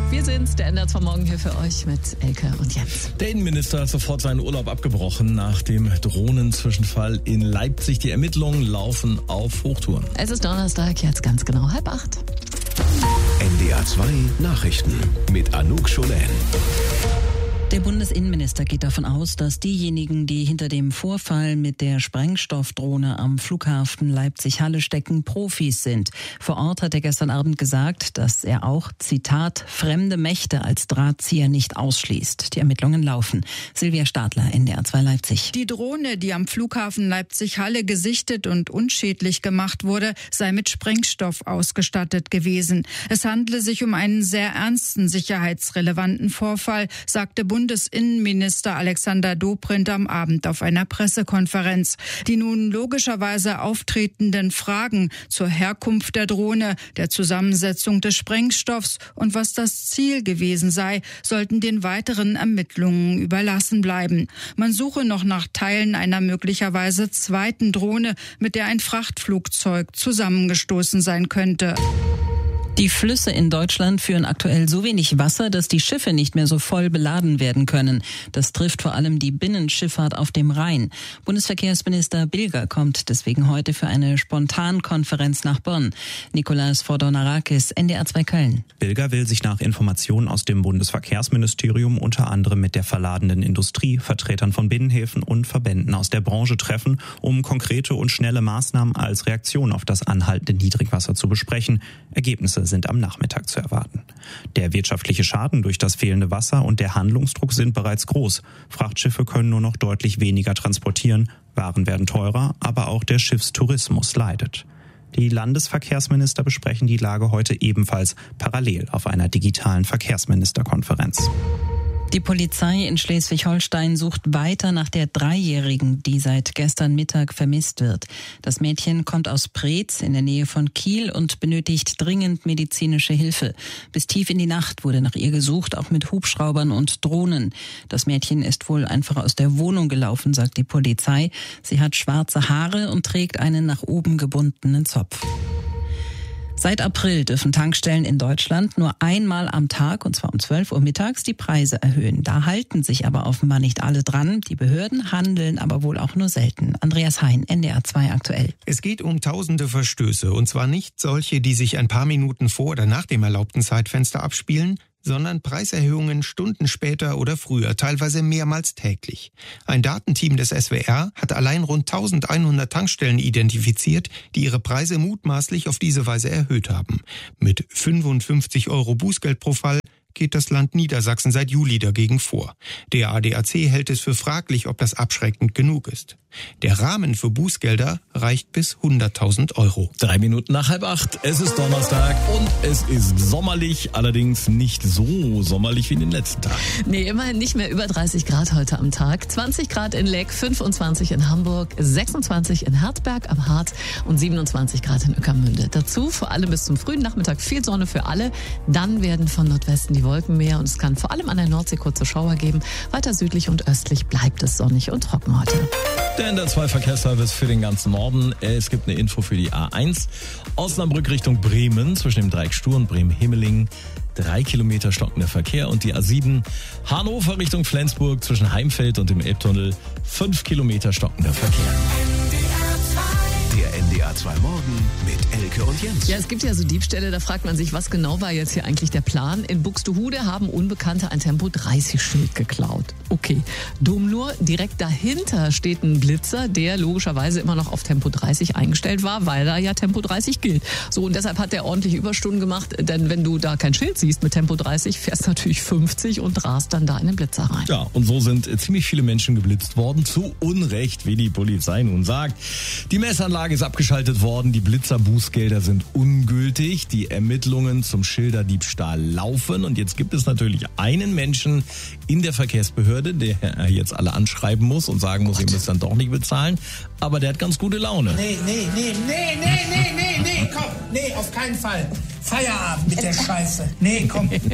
Wir sind's, der NDR 2 Morgen hier für euch mit Elke und Jens. Der Innenminister hat sofort seinen Urlaub abgebrochen nach dem Drohnenzwischenfall in Leipzig. Die Ermittlungen laufen auf Hochtouren. Es ist Donnerstag, jetzt ganz genau 7:30. NDR 2 Nachrichten mit Anouk Scholen. Der Bundesinnenminister geht davon aus, dass diejenigen, die hinter dem Vorfall mit der Sprengstoffdrohne am Flughafen Leipzig-Halle stecken, Profis sind. Vor Ort hat er gestern Abend gesagt, dass er auch, Zitat, fremde Mächte als Drahtzieher nicht ausschließt. Die Ermittlungen laufen. Silvia Stadler, NDR 2 Leipzig. Die Drohne, die am Flughafen Leipzig-Halle gesichtet und unschädlich gemacht wurde, sei mit Sprengstoff ausgestattet gewesen. Es handle sich um einen sehr ernsten sicherheitsrelevanten Vorfall, sagte Bundesinnenminister Alexander Dobrindt am Abend auf einer Pressekonferenz. Die nun logischerweise auftretenden Fragen zur Herkunft der Drohne, der Zusammensetzung des Sprengstoffs und was das Ziel gewesen sei, sollten den weiteren Ermittlungen überlassen bleiben. Man suche noch nach Teilen einer möglicherweise zweiten Drohne, mit der ein Frachtflugzeug zusammengestoßen sein könnte. Die Flüsse in Deutschland führen aktuell so wenig Wasser, dass die Schiffe nicht mehr so voll beladen werden können. Das trifft vor allem die Binnenschifffahrt auf dem Rhein. Bundesverkehrsminister Bilger kommt deswegen heute für eine Spontankonferenz nach Bonn. Nikolaus Fordonarakis, NDR 2 Köln. Bilger will sich nach Informationen aus dem Bundesverkehrsministerium unter anderem mit der verladenen Industrie, Vertretern von Binnenhäfen und Verbänden aus der Branche treffen, um konkrete und schnelle Maßnahmen als Reaktion auf das anhaltende Niedrigwasser zu besprechen. Ergebnisse sind am Nachmittag zu erwarten. Der wirtschaftliche Schaden durch das fehlende Wasser und der Handlungsdruck sind bereits groß. Frachtschiffe können nur noch deutlich weniger transportieren, Waren werden teurer, aber auch der Schiffstourismus leidet. Die Landesverkehrsminister besprechen die Lage heute ebenfalls parallel auf einer digitalen Verkehrsministerkonferenz. Die Polizei in Schleswig-Holstein sucht weiter nach der Dreijährigen, die seit gestern Mittag vermisst wird. Das Mädchen kommt aus Preetz in der Nähe von Kiel und benötigt dringend medizinische Hilfe. Bis tief in die Nacht wurde nach ihr gesucht, auch mit Hubschraubern und Drohnen. Das Mädchen ist wohl einfach aus der Wohnung gelaufen, sagt die Polizei. Sie hat schwarze Haare und trägt einen nach oben gebundenen Zopf. Seit April dürfen Tankstellen in Deutschland nur einmal am Tag, und zwar um 12 Uhr mittags, die Preise erhöhen. Da halten sich aber offenbar nicht alle dran. Die Behörden handeln aber wohl auch nur selten. Andreas Hein, NDR 2 aktuell. Es geht um tausende Verstöße, und zwar nicht solche, die sich ein paar Minuten vor oder nach dem erlaubten Zeitfenster abspielen, sondern Preiserhöhungen Stunden später oder früher, teilweise mehrmals täglich. Ein Datenteam des SWR hat allein rund 1100 Tankstellen identifiziert, die ihre Preise mutmaßlich auf diese Weise erhöht haben. Mit 55 € Bußgeld pro Fall geht das Land Niedersachsen seit Juli dagegen vor. Der ADAC hält es für fraglich, ob das abschreckend genug ist. Der Rahmen für Bußgelder reicht bis 100.000 €. 3 Minuten nach 7:30. Es ist Donnerstag und es ist sommerlich, allerdings nicht so sommerlich wie in den letzten Tagen. Nee, immerhin nicht mehr über 30 Grad heute am Tag. 20 Grad in Leck, 25 in Hamburg, 26 in Herzberg am Harz und 27 Grad in Ueckermünde. Dazu vor allem bis zum frühen Nachmittag viel Sonne für alle. Dann werden von Nordwesten die Wolken mehr und es kann vor allem an der Nordsee kurze Schauer geben. Weiter südlich und östlich bleibt es sonnig und trocken heute. Der NDR 2 Verkehrsservice für den ganzen Norden. Es gibt eine Info für die A1. Osnabrück Richtung Bremen zwischen dem Dreieck Stur und Bremen-Himmelingen. 3 Kilometer stockender Verkehr. Und die A7 Hannover Richtung Flensburg zwischen Heimfeld und dem Elbtunnel. 5 Kilometer stockender Verkehr. Der NDR 2 Morgen mit Elke und Jens. Ja, es gibt ja so Diebstähle, da fragt man sich, was genau war jetzt hier eigentlich der Plan? In Buxtehude haben Unbekannte ein Tempo-30-Schild geklaut. Okay, dumm nur, direkt dahinter steht ein Blitzer, der logischerweise immer noch auf Tempo 30 eingestellt war, weil da ja Tempo 30 gilt. So, und deshalb hat der ordentlich Überstunden gemacht, denn wenn du da kein Schild siehst mit Tempo 30, fährst natürlich 50 und rast dann da in den Blitzer rein. Ja, und so sind ziemlich viele Menschen geblitzt worden, zu Unrecht, wie die Polizei nun sagt. Die Messanlage ist abgeschaltet worden, die Blitzerbußgelder sind ungültig, die Ermittlungen zum Schilderdiebstahl laufen und jetzt gibt es natürlich einen Menschen in der Verkehrsbehörde, der jetzt alle anschreiben muss und sagen muss, ihr müsst dann doch nicht bezahlen, aber der hat ganz gute Laune. Nee, komm, nee, auf keinen Fall. Feierabend mit der Scheiße. Nee, komm.